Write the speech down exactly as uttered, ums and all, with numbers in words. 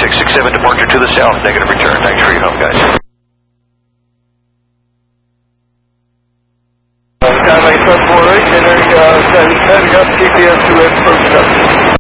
six six seven, departure to the south, negative return. Thanks for your help, guys. Skyline seven four eight, entering, uh, setting up G P S to its first step.